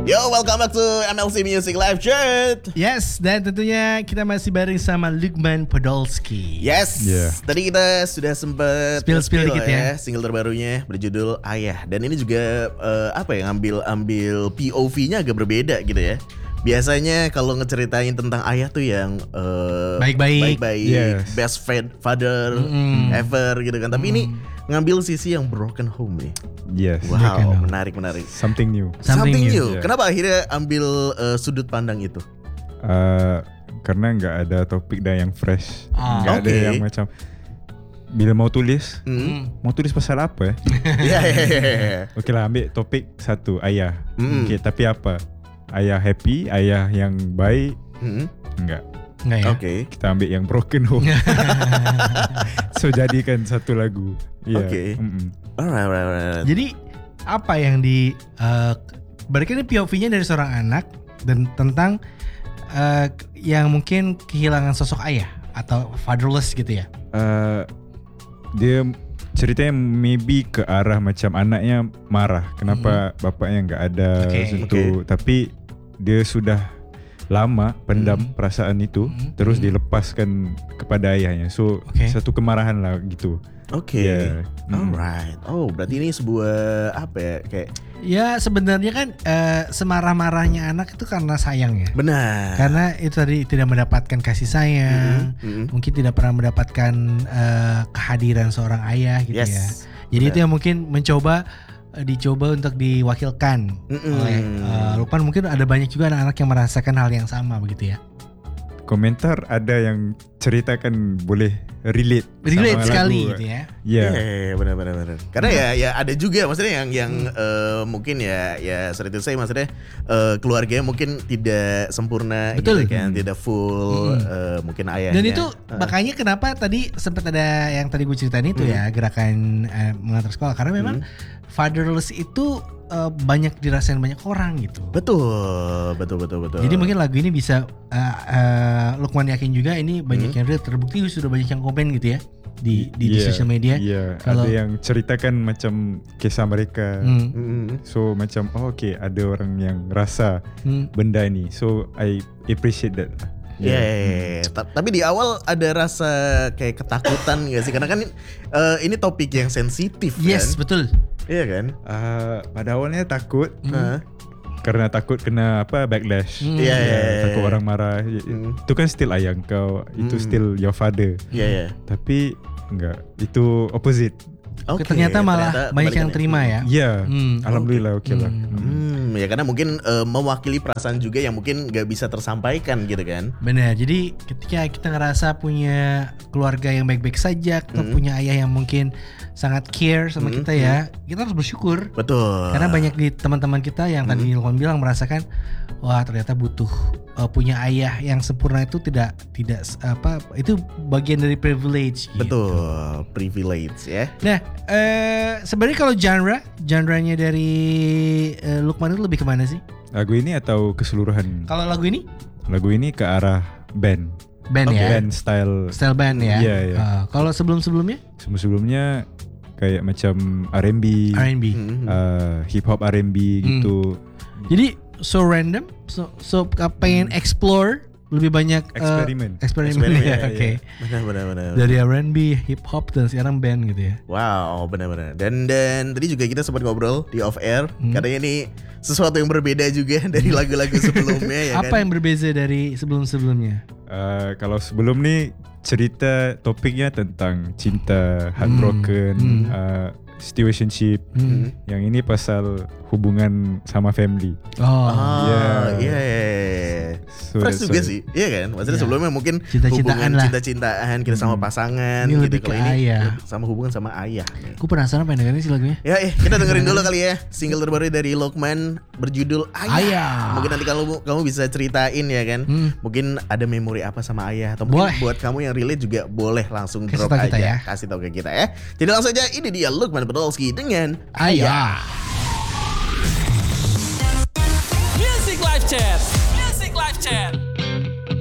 Yo, welcome back to MLC Music Live Chat. Yes, dan tentunya kita masih bareng sama Lukman Podolski. Yes, tadi kita sudah sempat Spill dikit ya. single terbarunya berjudul Ayah. Dan ini juga ngambil POV-nya agak berbeda gitu ya. Biasanya kalau ngeceritain tentang ayah tuh yang baik-baik, best father ever gitu kan. Tapi ini ngambil sisi yang broken home nih. Yes. Wow, menarik. Something new. Something new. Yeah. Kenapa akhirnya ambil sudut pandang itu? Karena nggak ada topik dah yang fresh, nggak ada Okay. yang macam bila mau tulis pasal apa ya? Yeah. Oke lah, ambil topik satu ayah. Okay, tapi apa? Ayah happy, ayah yang baik? Enggak ya? Oke. Kita ambil yang broken home. So jadikan satu lagu. Yeah. Oke. Alright. Jadi apa yang berarti ini POV-nya dari seorang anak dan tentang yang mungkin kehilangan sosok ayah atau fatherless gitu ya? Dia ceritanya maybe ke arah macam anaknya marah kenapa bapaknya nggak ada situ, tapi dia sudah lama pendam perasaan itu, terus dilepaskan kepada ayahnya. So satu kemarahan lah gitu. Oke. Yeah. Alright. Oh, berarti ini sebuah apa ya, kayak Ya sebenarnya kan semarah-marahnya anak itu karena sayang ya. benar. Karena itu tadi tidak mendapatkan kasih sayang, mungkin tidak pernah mendapatkan kehadiran seorang ayah gitu ya. Jadi itu yang mungkin dicoba untuk diwakilkan oleh Lukman. Mungkin ada banyak juga anak-anak yang merasakan hal yang sama begitu ya. Komentar ada yang ceritakan boleh relate sekali lagu. gitu ya. Iya, benar. Karena ya ada juga maksudnya yang mungkin ya sorry to say, maksudnya keluarganya mungkin tidak sempurna. Betul. Gitu kan, tidak full mungkin ayahnya. Dan itu makanya kenapa tadi sempat ada yang tadi gue ceritain itu ya, gerakan mengantar sekolah, karena memang fatherless itu banyak dirasain banyak orang gitu. Betul. Jadi mungkin lagu ini bisa Lukman yakin juga ini banyak yang terbukti sudah banyak yang komen gitu ya di sosial media. Iya, ada yang ceritakan macam kisah mereka. So macam ada orang yang rasa benda ini. So I appreciate that. Tapi di awal ada rasa kayak ketakutan gak sih? Karena kan ini topik yang sensitif kan? Yes, betul. Iya kan? Pada awalnya takut karena takut kena backlash. Takut orang marah. Itu kan still ayah kau, itu still your father. Tapi enggak, itu opposite. Ternyata malah banyak yang terima ya. Iya, alhamdulillah oke lah. Ya karena mungkin mewakili perasaan juga yang mungkin gak bisa tersampaikan gitu kan. Benar, jadi ketika kita ngerasa punya keluarga yang baik-baik saja, kita punya ayah yang mungkin sangat care sama kita ya, kita harus bersyukur. Betul. Karena banyak di teman-teman kita yang tadi Lukman bilang merasakan, wah ternyata butuh punya ayah yang sempurna itu tidak itu bagian dari privilege gitu. Betul, privilege ya. Nah, sebenarnya kalau genre-nya dari Lukman itu lebih kemana sih? Lagu ini atau keseluruhan? Kalau lagu ini? Lagu ini ke arah band ya? Band style band ya? Iya. Kalau sebelumnya? Sebelumnya kayak macam R&B, hip hop R&B gitu. Jadi so random, so pengen explore lebih banyak eksperimen ya. Oke. Benar. Dari R&B, hip hop dan sekarang band gitu ya. Wow, benar. Dan tadi juga kita sempat ngobrol di off air. Katanya ini sesuatu yang berbeda juga dari lagu-lagu sebelumnya ya kan. Apa yang berbeda dari sebelumnya? Kalau sebelum nih cerita topiknya tentang cinta, heartbroken, situationship. Yang ini pasal hubungan sama family. So fresh juga sih, iya kan? Maksudnya sebelumnya mungkin cinta-cintaan hubungan cinta-cintaan kita sama pasangan. Ini gitu. lebih ke ayah. Sama hubungan sama ayah. Aku penasaran pengen dengerin sih lagunya. Ya, kita dengerin dulu kali ya single terbaru dari Lukman berjudul Ayah. Mungkin nanti kamu bisa ceritain ya kan. Mungkin ada memori apa sama ayah, atau mungkin buat kamu yang relate juga boleh langsung drop aja, kasih tahu ke kita ya. Jadi langsung aja, ini dia Lukman Podolski dengan Ayah.